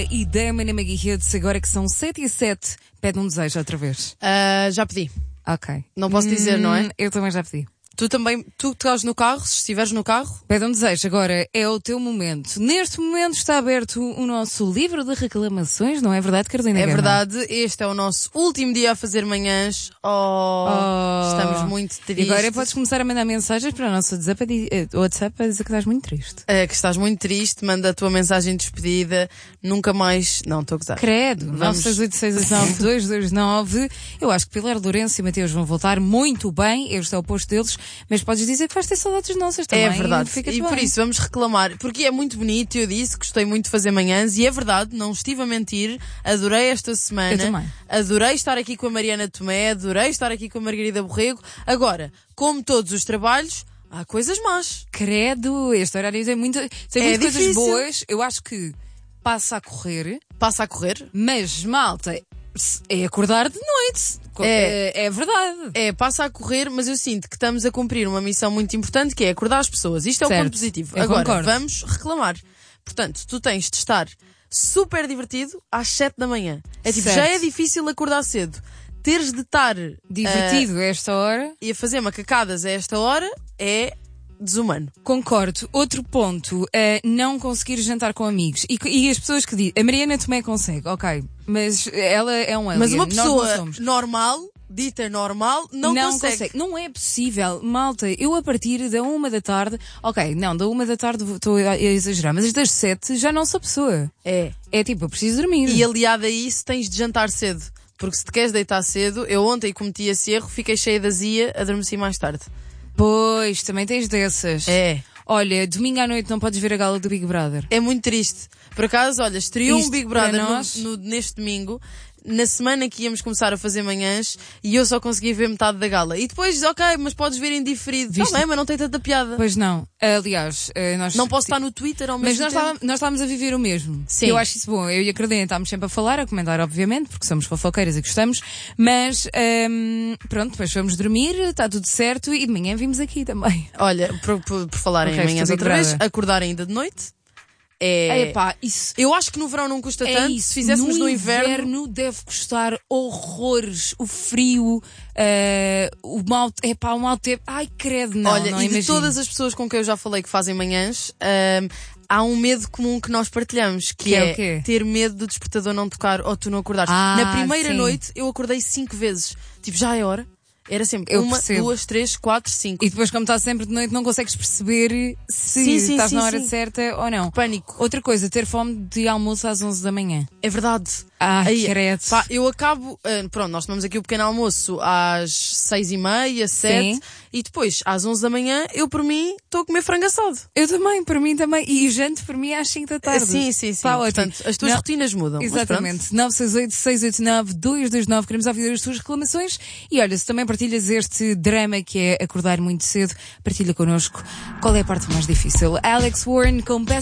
e Damon e Maggie Hughes, agora que são 7h07, pede um desejo outra vez. Já pedi. Ok. Não posso dizer, não é? Eu também já pedi. Tu também, tu estás no carro, se estiveres no carro. Pede um desejo, agora é o teu momento. Neste momento está aberto o nosso livro de reclamações, não é verdade, Carolina? É Gama? verdade, este é o nosso último dia a fazer manhãs. Estamos muito tristes. E agora podes começar a mandar mensagens para o nosso WhatsApp a dizer que estás muito triste. Que estás muito triste, manda a tua mensagem de despedida. Nunca mais. Não, estou a gozar. Credo, 968-689-229. Eu acho que Pilar Lourenço e Mateus vão voltar muito bem, este é o posto deles, mas podes dizer que vais ter saudades nossas também. É verdade, Fica-te e bem. por isso vamos reclamar, porque é muito bonito, eu disse, gostei muito de fazer manhãs, e é verdade, não estive a mentir, adorei esta semana. Eu também. Adorei estar aqui com a Mariana Tomé, adorei estar aqui com a Margarida Borrego. Agora, como todos os trabalhos, há coisas más. Credo, este horário tem muitas difícil. coisas boas. Eu acho que passa a correr, mas malta, é acordar de noite. É verdade. Passa a correr, mas eu sinto que estamos a cumprir uma missão muito importante, que é acordar as pessoas. Isto é Certo. o ponto positivo. Eu Agora, concordo. vamos reclamar. Portanto, tu tens de estar super divertido às 7 da manhã. É tipo, Certo. já é difícil acordar cedo. Teres de estar Divertido a esta hora. e a fazer macacadas a esta hora é desumano. Concordo. Outro ponto, não conseguir jantar com amigos. E as pessoas que dizem, a Mariana também consegue, ok, mas ela é um alien. Mas uma Nós não pessoa somos. normal, dita normal, não consegue. Não é possível. Malta, eu a partir da 1 da tarde, ok, não, da 1 da tarde estou a exagerar, mas das 7 já não sou pessoa. É tipo, eu preciso dormir. E aliado a isso, tens de jantar cedo. Porque se te queres deitar cedo, eu ontem cometi esse erro, fiquei cheia de azia, adormeci mais tarde. Pois, também tens dessas. É. Olha, domingo à noite não podes ver a gala do Big Brother. É muito triste. Por acaso, olha, estreou Isto um Big para Brother nós- neste domingo, na semana que íamos começar a fazer manhãs, e eu só consegui ver metade da gala. E depois, ok, mas podes ver em diferido. Viste? Tá bem, mas não tem tanta piada. Pois não. Aliás, nós... Não posso estar no Twitter ao Mas mesmo tempo. nós estávamos a viver o mesmo. Sim. Eu acho isso bom. Eu e a Carolina estávamos sempre a falar, a comentar, obviamente, porque somos fofoqueiras e gostamos. Mas, pronto, depois fomos dormir, está tudo certo e de manhã vimos aqui também. Olha, por falar O em resto manhãs do Big outra vez, Brother. acordar ainda de noite. Epá, isso... Eu acho que no verão não custa É tanto. isso. Se fizéssemos no inverno deve custar horrores. O frio, o mau tempo. Ai, credo, não. Olha, não e de imagino. todas as pessoas com quem eu já falei que fazem manhãs, há um medo comum que nós partilhamos, que é é o quê? ter medo do despertador não tocar ou tu não acordares. Ah, Na primeira sim. noite eu acordei 5 vezes. Tipo, já é hora. Era sempre Eu 1, percebo. 2, 3, 4, 5. E depois, como está sempre de noite, não consegues perceber se Sim, estás na hora sim. certa ou não. Pânico. Outra coisa, ter fome de almoço às 11 da manhã. É verdade. Ai, Aí, credo. pá, eu acabo, pronto, nós tomamos aqui o pequeno almoço às 6h30, 7, Sim. e depois, às 11 da manhã, eu por mim estou a comer frango assado. Eu também, por mim também. E janto por mim às 5 da tarde. Sim. Está ótimo. Portanto, as tuas Não- rotinas mudam. Mas Exatamente. 968-689-229. Queremos ouvir as tuas reclamações. E olha, se também partilhas este drama que é acordar muito cedo, partilha connosco qual é a parte mais difícil. Alex Warren com